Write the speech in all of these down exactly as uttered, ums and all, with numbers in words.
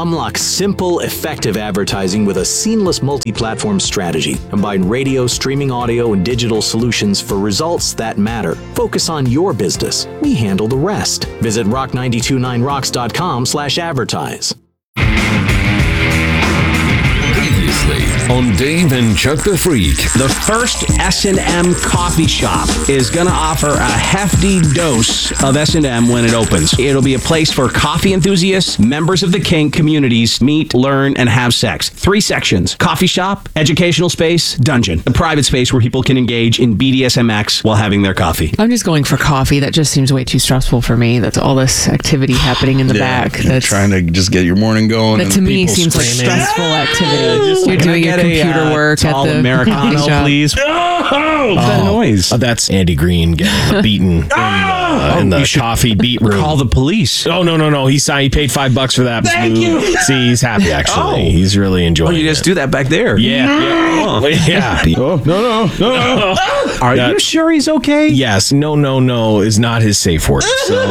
Unlock simple, effective advertising with a seamless multi-platform strategy. Combine radio, streaming audio, and digital solutions for results that matter. Focus on your business. We handle the rest. Visit rock nine two nine rocks dot com slash advertise. On Dave and Chuck the Freak. The first S and M coffee shop is going to offer a hefty dose of S and M when it opens. It'll be a place for coffee enthusiasts, members of the kink communities, meet, learn, and have sex. Three sections: coffee shop, educational space, dungeon. A private space where people can engage in B D S M X while having their coffee. I'm just going for coffee. That just seems way too stressful for me. That's all this activity happening in the yeah, back. That's trying to just get your morning going. That and to me people seems screaming. like stressful activity. Just You're doing your computer a, uh, work at the Americano, coffee shop. please. Oh, What's that noise? Oh, that's Andy Green getting beaten in, uh, in Oh, the you should coffee beat room. Call the police. Oh, no, no, no. He signed, he paid five bucks for that. Thank Blue. you. See, he's happy, actually. Oh. He's really Oh, enjoying you just it. do that back there. Yeah. Yeah. Oh. yeah. Oh, no, no, no, no. Are That- you sure he's okay? Yes. No, no, no is not his safe word.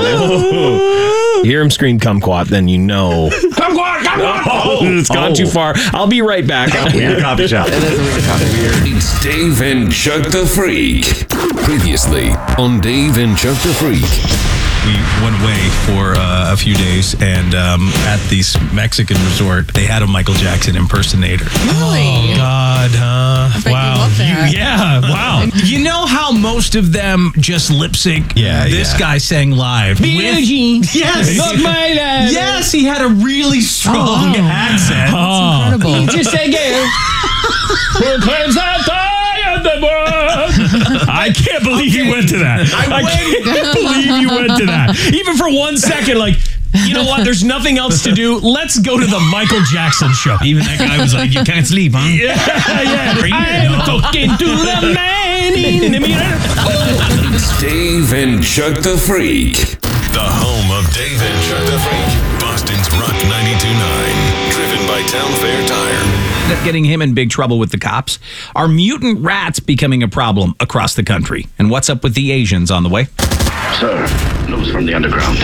So, hear him scream kumquat, then you know. Kumquat, kumquat. Oh, it's gone Oh. too far. I'll be right back. Weird coffee shop. It is a weird coffee. It's Dave and Chuck the Freak. Previously on Dave and Chuck the Freak. We went away for uh, a few days, and um, at this Mexican resort, they had a Michael Jackson impersonator. Really? Oh, God, huh? bet you wow. love that. You- yeah, wow. You know how most of them just lip sync? Yeah, This yeah. guy sang live. With- Yes. Yes, he had a really strong Oh. accent. Oh. Incredible. Just again. Who claims that I am the one? I can't believe you went to that. I, can't believe you went to that. Even for one second, like, you know what? There's nothing else to do. Let's go to the Michael Jackson show. Even that guy was like, you can't sleep, huh? Yeah, yeah. I'm talking to the man in the mirror. It's Dave and Chuck the Freak. The home of Dave and Chuck the Freak. Boston's Rock ninety-two point nine. Driven by Town Fair Tire. Getting him in big trouble with the cops. Are mutant rats becoming a problem across the country? And what's up with the Asians on the way? Sir, news from the underground.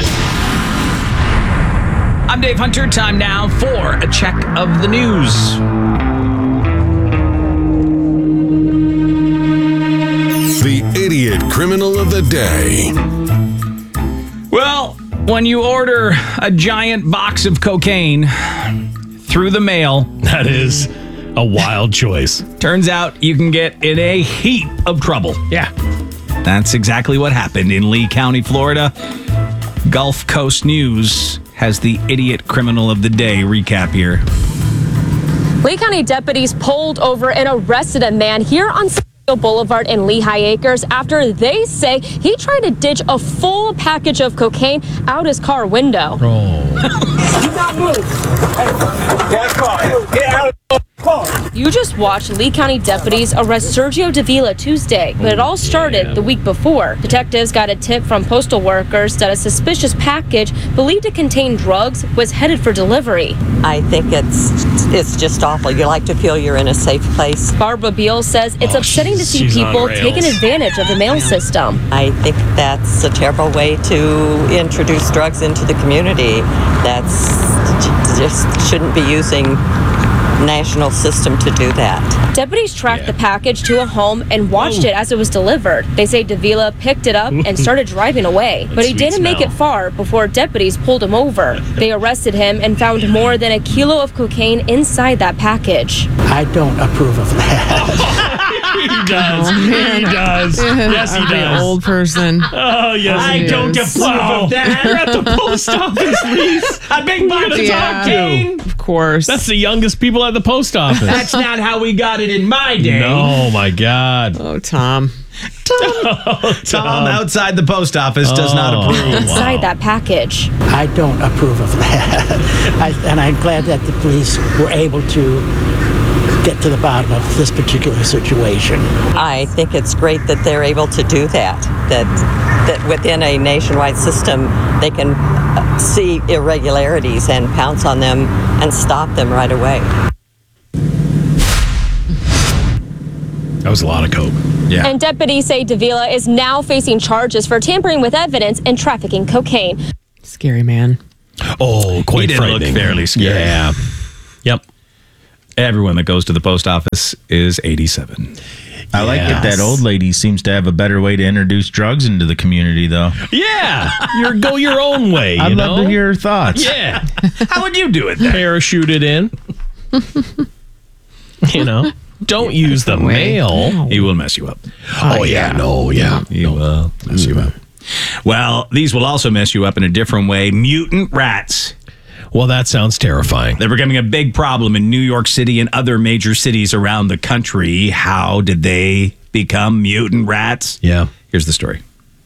I'm Dave Hunter. Time now for a check of the news. The idiot criminal of the day. Well, when you order a giant box of cocaine through the mail, That is a wild choice. turns out you can get in a heap of trouble. Yeah. That's exactly what happened in Lee County, Florida. Gulf Coast News has the idiot criminal of the day recap here. Lee County deputies pulled over and arrested a man here on Boulevard in Lehigh Acres after they say he tried to ditch a full package of cocaine out his car window. You just watched Lee County deputies arrest Sergio Davila Tuesday, but it all started the week before. Detectives got a tip from postal workers that a suspicious package believed to contain drugs was headed for delivery. I think it's it's just awful. You like to feel you're in a safe place. Barbara Beal says it's Oh, upsetting to see she's on people rails. taking advantage of the mail system. I think that's a terrible way to introduce drugs into the community. That's just shouldn't be using national system to do that. Deputies tracked the package to a home and watched it as it was delivered. They say Davila picked it up and started driving away, but he sweet didn't make smell. it far before deputies pulled him over. They arrested him and found more than a kilo of cocaine inside that package. I don't approve of that. He does. He does. Yes, he I'm the does. old person. Oh, yes, I he don't does. approve of that. We're at the post office, please. A big box to Yeah. talk to. Of course. That's the youngest people at the post office. That's not how we got it in my day. No, my God. oh, Tom. Tom outside the post office does not Oh. approve. Inside that package. I don't approve of that. I, and I'm glad that the police were able to get to the bottom of this particular situation. I think it's great that they're able to do that. That that within a nationwide system, they can uh, see irregularities and pounce on them and stop them right away. That was a lot of coke. Yeah. And deputies say Davila is now facing charges for tampering with evidence and trafficking cocaine. Scary man. Oh, quite he didn't frightening. look fairly scary. Yeah. Yep. Everyone that goes to the post office is eighty-seven. I like that that old lady seems to have a better way to introduce drugs into the community, though. Yeah. You're, go your own way. You I'd know? love to hear her thoughts. Yeah. How would you do it then? Parachute it in. You know, don't use the mail. He will mess you up. Oh, yeah. No, yeah. He will mess you up. Well, these will also mess you up in a different way. Mutant rats. Well, that sounds terrifying. They're becoming a big problem in New York City and other major cities around the country. How did they become mutant rats? Yeah. Here's the story.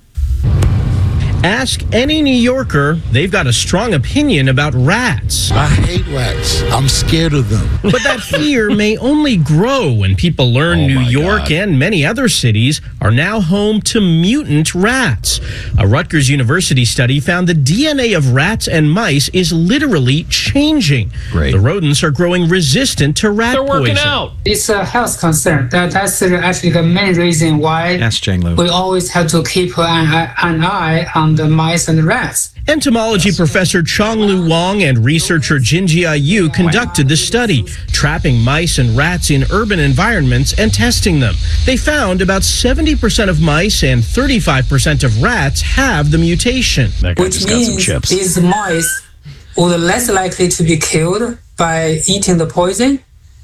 Ask any New Yorker, they've got a strong opinion about rats. I hate rats. I'm scared of them. But that fear may only grow when people learn Oh New my York God. and many other cities are now home to mutant rats. A Rutgers University study found the D N A of rats and mice is literally changing. Great. The rodents are growing resistant to rat They're working poison. out. It's a health concern. That, that's actually the main reason why Yes, Chang Lu. we always have to keep an eye, an eye on the mice and the rats. Entomology professor Chonglu Wang and researcher Jinjia Yu conducted the study, trapping mice and rats in urban environments and testing them. They found about seventy percent of mice and thirty-five percent of rats have the mutation. That guy Which just got some means chips. these mice would less likely to be killed by eating the poison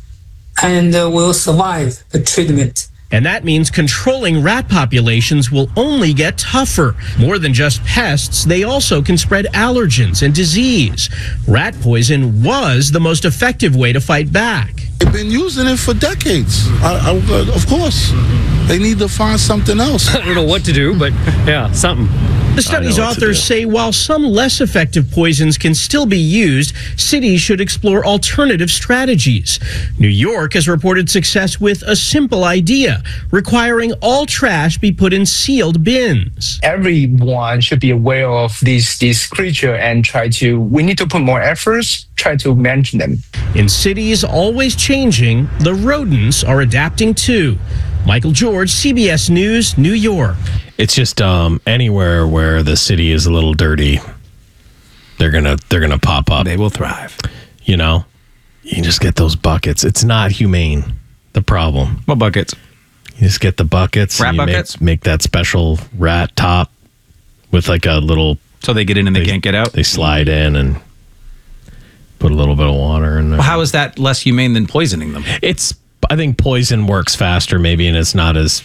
and uh, will survive the treatment. And that means controlling rat populations will only get tougher. More than just pests, they also can spread allergens and disease. Rat poison was the most effective way to fight back. They've been using it for decades. I, I, uh, of course, they need to find something else. I don't know what to do, but yeah, something. The study's authors say while some less effective poisons can still be used, cities should explore alternative strategies. New York has reported success with a simple idea, requiring all trash be put in sealed bins. Everyone should be aware of these these creature and try to, we need to put more efforts, try to manage them. In cities always changing, the rodents are adapting too. Michael George, C B S News, New York. It's just um, anywhere where the city is a little dirty, they're gonna they're gonna pop up. They will thrive. You know, you can just get those buckets. It's not humane. The problem. What buckets? You just get the buckets. Rat and you buckets? Make, make that special rat top with like a little. So they get in and they, they can't get out. They slide in and put a little bit of water in there. Well, how is that less humane than poisoning them? It's. I think poison works faster, maybe, and it's not as.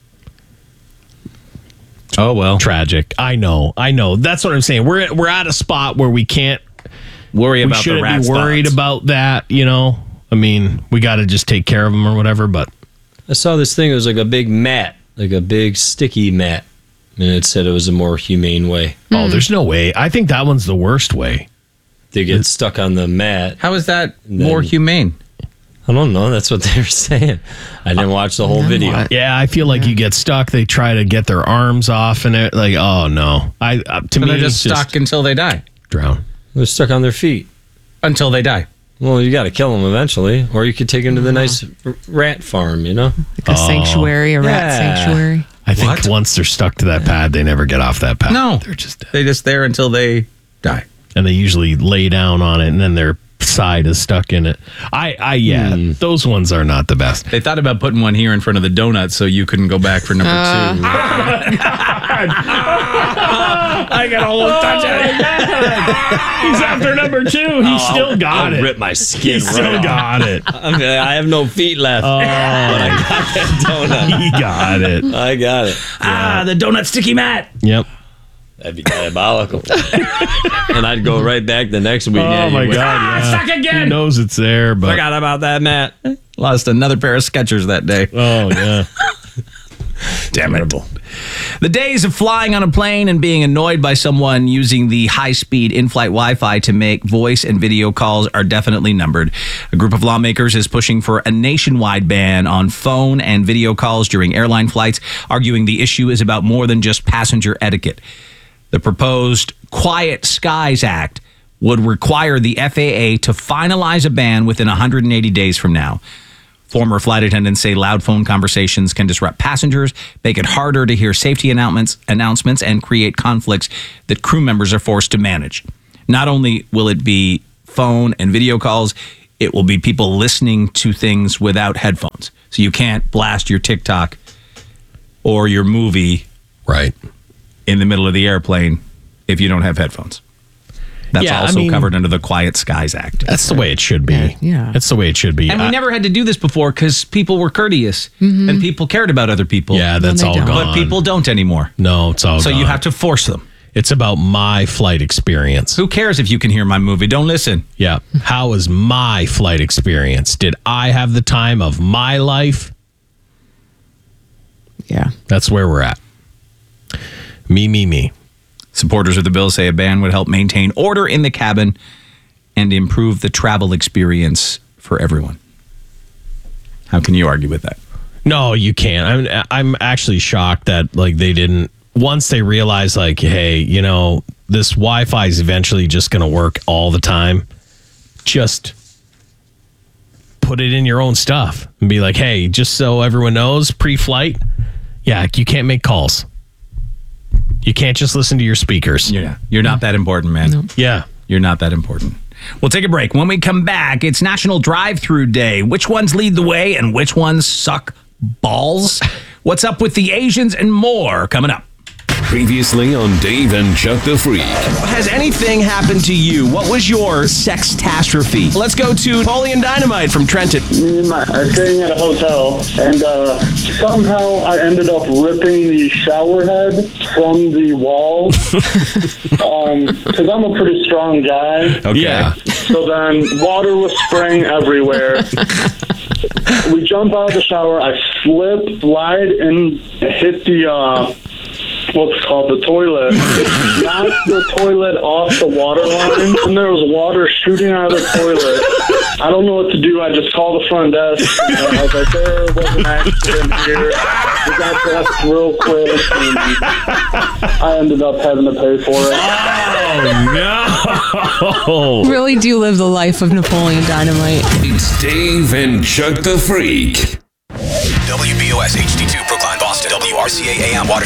Oh well, tragic. I know, I know. That's what I'm saying. We're we're at a spot where we can't worry we about shouldn't the rats. be worried thoughts. about that. You know, I mean, we got to just take care of them or whatever. But I saw this thing. It was like a big mat, like a big sticky mat, and it said it was a more humane way. Oh, there's no way. I think that one's the worst way. They get stuck on the mat. How is that more humane? I don't know. That's what they were saying. I didn't watch the whole video. What? Yeah, I feel like you get stuck. They try to get their arms off, and it like, oh no. I uh, to So me, they're it's just stuck until they die. Drown. They're stuck on their feet until they die. Well, you got to kill them eventually, or you could take them to the nice r- rat farm. You know, like a sanctuary, a rat Yeah. sanctuary. I think once they're stuck to that pad, they never get off that pad. No, they're just they just there until they die, and they usually lay down on it, and then their side is stuck in it. I, I, yeah, Hmm. those ones are not the best. They thought about putting one here in front of the donut so you couldn't go back for number Uh. two. I got a whole touch of it. He's after number two. He Oh, still got I'll it. Rip my skin. He still right got off. it. I mean, I have no feet left. Oh, but I got that donut. He got it. I got it. Ah, the donut sticky mat. Yep. That'd be diabolical. And I'd go right back the next week. Oh Yeah, you my went, God! "Ah, yeah. stuck again." He knows it's there, but Forgot about that, Matt. Lost another pair of Skechers that day. Oh yeah. Damn it. The days of flying on a plane and being annoyed by someone using the high-speed in-flight Wi-Fi to make voice and video calls are definitely numbered. A group of lawmakers is pushing for a nationwide ban on phone and video calls during airline flights, arguing the issue is about more than just passenger etiquette. The proposed Quiet Skies Act would require the F A A to finalize a ban within one hundred eighty days from now. Former flight attendants say loud phone conversations can disrupt passengers, make it harder to hear safety announcements, announcements, and create conflicts that crew members are forced to manage. Not only will it be phone and video calls, it will be people listening to things without headphones. So you can't blast your TikTok or your movie right in the middle of the airplane if you don't have headphones. That's Yeah, I also mean- covered under the Quiet Skies Act. That's the way it should be. Yeah. That's the way it should be. And we I- never had to do this before because people were courteous Mhm. and people cared about other people. Yeah, that's No, all they don't. gone. But people don't anymore. No, it's all So gone. you have to force them. It's about my flight experience. Who cares if you can hear my movie? Don't listen. Yeah. How was my flight experience? Did I have the time of my life? Yeah. That's where we're at. Me, me, me. Supporters of the bill say a ban would help maintain order in the cabin and improve the travel experience for everyone. How can you argue with that? No, you can't. I'm I'm actually shocked that like they didn't once they realized like, hey, you know, this Wi-Fi is eventually just going to work all the time. Just put it in your own stuff and be like, hey, just so everyone knows, pre-flight, yeah, you can't make calls. You can't just listen to your speakers. Yeah, you're not that important, man. Yeah. You're not that important. We'll take a break. When we come back, it's National Drive-Thru Day. Which ones lead the way and which ones suck balls? What's up with the Asians and more coming up. Previously on Dave and Chuck the Freak. Has anything happened to you? What was your sextastrophe? Let's go to Napoleon Dynamite from Trenton. Me and my are staying at a hotel, and uh, somehow I ended up ripping the shower head from the wall. Because I'm a pretty strong guy. Okay. Yeah. So then water was spraying everywhere. We jump out of the shower. I slip, slide, and hit the... Uh, what's called the toilet, knocked the toilet off the water line, and there was water shooting out of the toilet. I don't know what to do. I just called the front desk. And I was like, there was an accident here. We got dressed real quick, and I ended up having to pay for it. Oh, no. Really do live the life of Napoleon Dynamite. It's Dave and Chuck the Freak. W B O S H D two Brookline, Boston. W R C A A M Watertown.